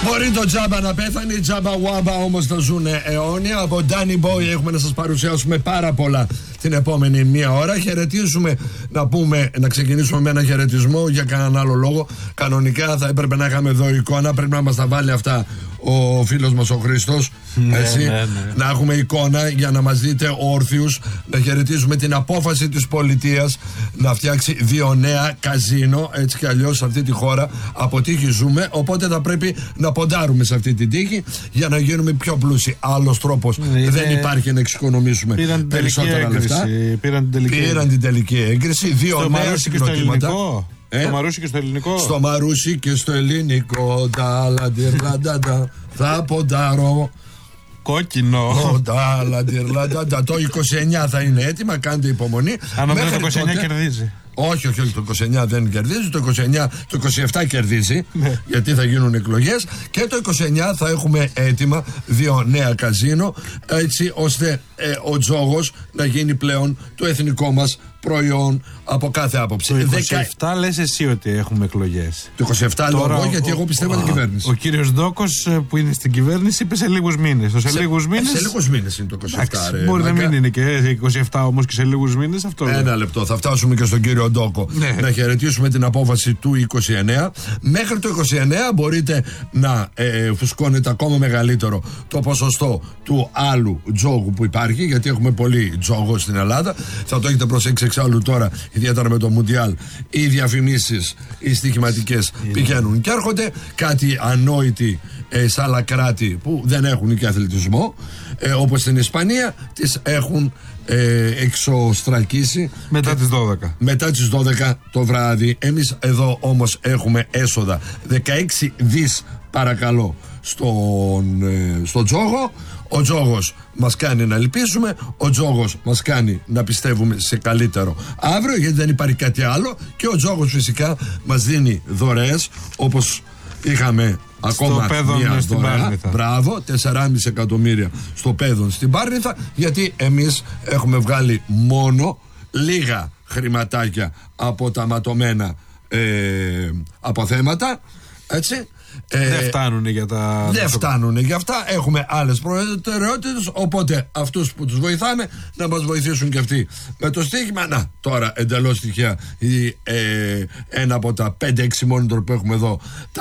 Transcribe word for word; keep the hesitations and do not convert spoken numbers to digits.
Μπορεί το τζάμπα να πέθανε, τζάμπα γουάμπα όμως θα ζουν αιώνια. Από Danny Boy έχουμε να σας παρουσιάσουμε πάρα πολλά την επόμενη μία ώρα. Χαιρετίζουμε, να πούμε, να ξεκινήσουμε με ένα χαιρετισμό για κανέναν άλλο λόγο. Κανονικά θα έπρεπε να είχαμε εδώ εικόνα, πρέπει να μας τα βάλει αυτά ο φίλος μας ο Χρήστος. Ναι, έτσι, ναι, ναι. Να έχουμε εικόνα για να μας δείτε όρθιους. Να χαιρετίζουμε την απόφαση της πολιτείας να φτιάξει δύο νέα καζίνο. Έτσι κι αλλιώς σε αυτή τη χώρα από τύχη ζούμε. Οπότε θα πρέπει να ποντάρουμε σε αυτή την τύχη για να γίνουμε πιο πλούσιοι. Άλλος τρόπος είναι... δεν υπάρχει να εξοικονομήσουμε πήραν περισσότερα έγκριση, λεφτά. Πήραν την τελική, πήραν την τελική έγκριση. Δύο στο νέα συγκροτήματα. Ε? Στο Μαρούσι και στο ελληνικό. Στο Μαρούσι και στο ελληνικό. Θα ποντάρω. Κόκκινο. Το είκοσι εννιά θα είναι έτοιμα, κάντε υπομονή. Αν νομίζω το είκοσι εννιά κερδίζει. Όχι, όχι, όχι, το είκοσι εννιά δεν κερδίζει, το είκοσι εννιά, το είκοσι επτά κερδίζει, ναι. Γιατί θα γίνουν εκλογές, και το είκοσι εννιά θα έχουμε έτοιμα δύο νέα καζίνο, έτσι ώστε ε, ο τζόγος να γίνει πλέον το εθνικό μας προϊόν από κάθε άποψη. Το είκοσι επτά Δεκα... λες εσύ ότι έχουμε εκλογές. Το είκοσι επτά τώρα, λόγω, γιατί ο, εγώ πιστεύω ο, την κυβέρνηση. Ο κύριος Ντόκος που είναι στην κυβέρνηση είπε σε λίγους μήνες. Σε, σε λίγους μήνες. Σε λίγους μήνες είναι το είκοσι επτά. Ρε, μπορεί να μην είναι και είκοσι επτά όμως και σε λίγους μήνες αυτό. Ένα λέει. Λεπτό, θα φτάσουμε και στον κύριο Ντόκο. Ναι. Να χαιρετήσουμε την απόφαση του είκοσι εννιά. Μέχρι το είκοσι εννιά μπορείτε να ε, φουσκώνετε ακόμα μεγαλύτερο το ποσοστό του άλλου τζόγου που υπάρχει, γιατί έχουμε πολύ τζόγο στην Ελλάδα. Θα το έχετε προσέξει εξάλλου τώρα, ιδιαίτερα με το Μουντιάλ. Οι διαφημίσεις, οι στοιχηματικές yeah. πηγαίνουν και έρχονται. Κάτι ανόητοι ε, σε άλλα κράτη που δεν έχουν και αθλητισμό, ε, όπως στην Ισπανία, τις έχουν ε, εξωστρακίσει μετά και, τις δώδεκα. Μετά τις δώδεκα το βράδυ. Εμείς εδώ όμως έχουμε έσοδα δεκαέξι δις παρακαλώ στον, ε, στο τζόγο. Ο τζόγος μας κάνει να ελπίσουμε, ο τζόγος μας κάνει να πιστεύουμε σε καλύτερο αύριο, γιατί δεν υπάρχει κάτι άλλο, και ο τζόγος φυσικά μας δίνει δωρεές, όπως είχαμε ακόμα μία δωρεά. Μπράβο, τέσσερα κόμμα πέντε εκατομμύρια στο Πέδον στην Πάρνηθα, γιατί εμείς έχουμε βγάλει μόνο λίγα χρηματάκια από τα ματωμένα ε, αποθέματα, έτσι. Δεν ε, φτάνουν για τα. Δεν φτάνουν για αυτά. Έχουμε άλλες προτεραιότητες. Οπότε αυτούς που τους βοηθάμε να μας βοηθήσουν και αυτοί με το στοίχημα. Να, τώρα εντελώς τυχαία ε, ένα από τα πέντε έξι monitor που έχουμε εδώ